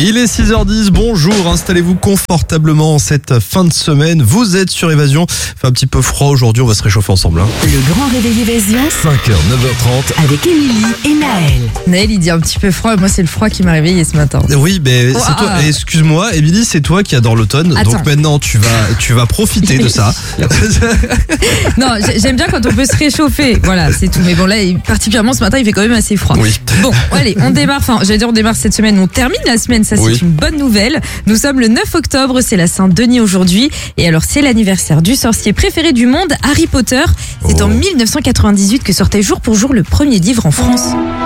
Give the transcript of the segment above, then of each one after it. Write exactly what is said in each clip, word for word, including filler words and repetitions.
Il est six heures dix, bonjour, installez-vous confortablement en cette fin de semaine. Vous êtes sur Évasion, il fait un petit peu froid aujourd'hui, on va se réchauffer ensemble. Hein. Le grand réveil Évasion, cinq heures, neuf heures trente. avec Émilie et Naël. Naël, il dit un petit peu froid. Moi, c'est le froid qui m'a réveillé ce matin. Oui, mais Oh, c'est toi, ah. excuse-moi, Émilie, c'est toi qui adore l'automne, Attends. donc maintenant tu vas, tu vas profiter de ça. Non, j'ai- j'aime bien quand on peut se réchauffer. Voilà, c'est tout. Mais bon, là, particulièrement ce matin, il fait quand même assez froid. Oui. Bon, allez, on démarre. Enfin, j'allais dire, on démarre cette semaine. On termine la semaine. Ça, c'est Oui. une bonne nouvelle. Nous sommes le neuf octobre. C'est la Saint-Denis aujourd'hui. Et alors, c'est l'anniversaire du sorcier préféré du monde, Harry Potter. C'est Oh. en mille neuf cent quatre-vingt-dix-huit que sortait jour pour jour le premier livre en France.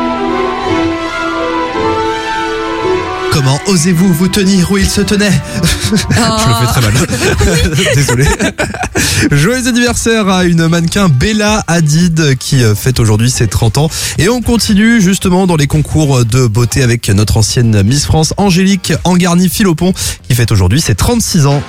Comment osez-vous vous tenir où il se tenait? Je le fais très mal. Désolé. Joyeux anniversaire à une mannequin, Bella Hadid, qui fête aujourd'hui ses trente ans. Et on continue justement dans les concours de beauté avec notre ancienne Miss France, Angélique Angarny-Philopon, qui fête aujourd'hui ses trente-six ans.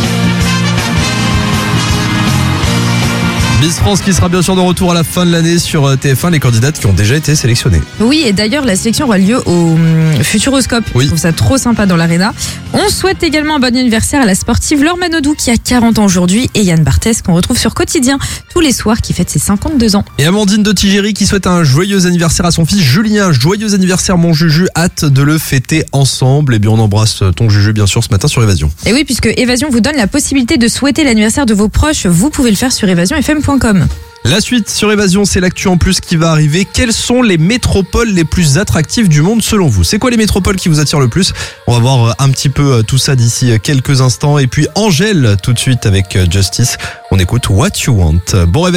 Miss France qui sera bien sûr de retour à la fin de l'année sur T F un, les candidates qui ont déjà été sélectionnées. Oui, et d'ailleurs, la sélection aura lieu au hum, Futuroscope. Oui. Je trouve ça trop sympa dans l'aréna. On souhaite également un bon anniversaire à la sportive Laure Manodou qui a quarante ans aujourd'hui et Yann Barthès qu'on retrouve sur Quotidien tous les soirs qui fête ses cinquante-deux ans. Et Amandine de Tigéry qui souhaite un joyeux anniversaire à son fils Julien. Joyeux anniversaire mon Juju, hâte de le fêter ensemble. Et bien on embrasse ton Juju bien sûr ce matin sur Évasion. Et oui, puisque Évasion vous donne la possibilité de souhaiter l'anniversaire de vos proches, vous pouvez le faire sur évasion f m point com. La suite sur Évasion, c'est l'actu en plus qui va arriver. Quelles sont les métropoles les plus attractives du monde selon vous? C'est quoi les métropoles qui vous attirent le plus? On va voir un petit peu tout ça d'ici quelques instants. Et puis Angèle tout de suite avec Justice. On écoute What You Want. Bon réveil.